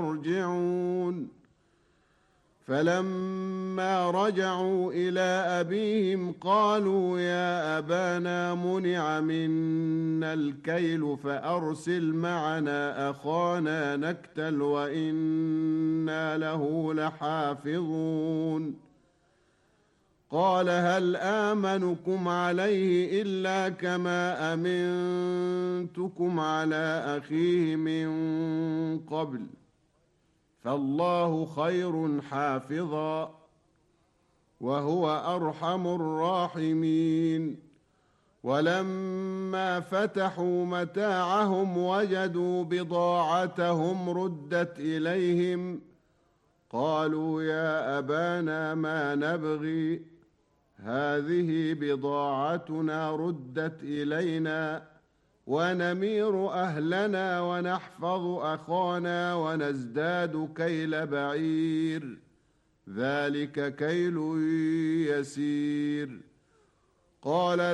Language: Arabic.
يرجعون فلما رجعوا إلى أبيهم قالوا يا أبانا منع منا الكيل فأرسل معنا أخانا نكتل وإنا له لحافظون قال هل آمنكم عليه إلا كما أمنتكم على أخيه من قبل فالله خير حافظا وهو أرحم الراحمين ولما فتحوا متاعهم وجدوا بضاعتهم ردت إليهم قالوا يا أبانا ما نبغي هذه بضاعتنا ردت إلينا ونمير أهلنا ونحفظ أخانا ونزداد كيل بعير ذلك كيل يسير قال